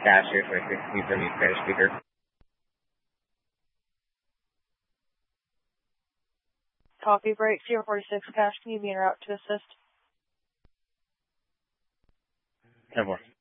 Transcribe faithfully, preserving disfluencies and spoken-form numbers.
Dash here for sixty from the Spanish speaker. Coffee break, zero forty-six, Cash, can you be en route to assist? ten four.